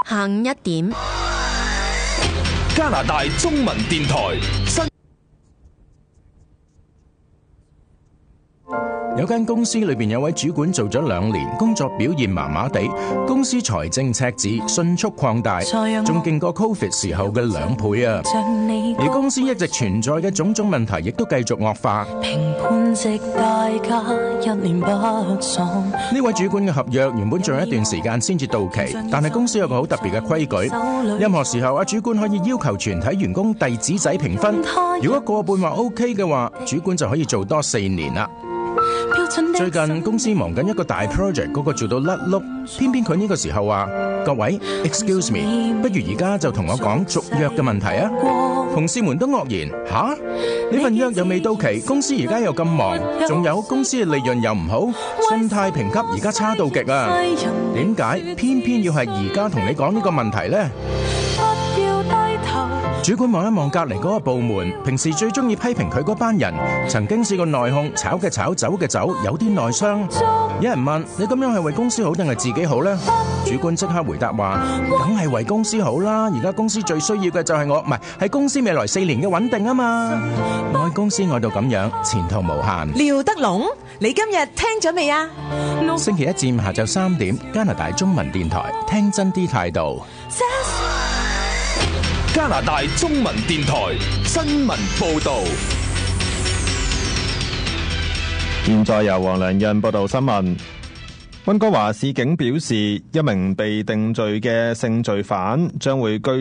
下午1點， 加拿大中文電台新。 有間公司裏邊有位主管做咗2年，工作表現麻麻地，公司財政赤字迅速擴大，仲勁過 Covid 時候嘅2倍啊！而公司一直存在嘅種種問題，亦都繼續惡化。呢位主管嘅合約原本仲有一段時間先至到期，但係公司有個好特別嘅規矩，任何時候主管可以要求全體員工遞紙仔評分，如果過半話 OK 嘅話，主管就可以做多4年啦。最近公司忙緊一個大 project， 嗰個做到甩碌，偏偏佢呢個時候話：各位 ，excuse me， 不如而家就同我講續約嘅問題啊！同事們都愕然，吓？呢份約又未到期，公司而家又咁忙，仲有公司嘅利潤又唔好，信貸評級而家差到極啊！點解偏偏要係而家同你講呢個問題呢？主管望一望隔離嗰個部門，平時最中意批評佢嗰班人，曾經試過內訌，炒嘅炒，走嘅走，有啲內傷。有人問：你咁樣係為公司好定係自己好呢？主管即刻回答話：梗係為公司好啦！而家公司最需要嘅就係我，唔係公司未來4年嘅穩定啊嘛！愛公司愛到咁樣，前途無限。 廖德龍，你今日聽咗未啊？ 星期一至5下晝3點，加拿大中文電台，聽真啲態度。 加拿大中文電台新聞報道。 現在由黃良潤報道新聞。溫哥華市警表示，一名被定罪嘅性罪犯將會居